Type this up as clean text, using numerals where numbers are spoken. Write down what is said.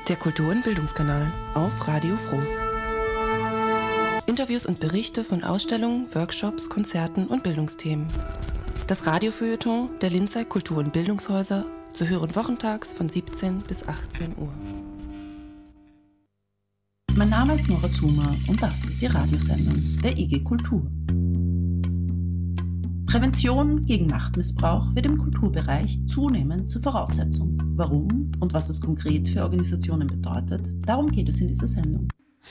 Der Kultur- und Bildungskanal auf Radio Froh. Interviews und Berichte von Ausstellungen, Workshops, Konzerten und Bildungsthemen. Das Radiofeuilleton der Linzer Kultur- und Bildungshäuser zu hören wochentags von 17 bis 18 Uhr. Mein Name ist Nora Suma und das ist die Radiosendung der IG Kultur. Prävention gegen Machtmissbrauch wird im Kulturbereich zunehmend zur Voraussetzung. Warum und was das konkret für Organisationen bedeutet, darum geht es in dieser Sendung.